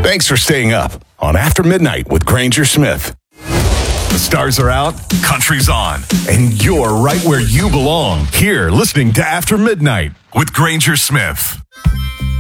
Thanks for staying up on After Midnight with Granger Smith. The stars are out, country's on, and you're right where you belong. Here, listening to After Midnight with Granger Smith.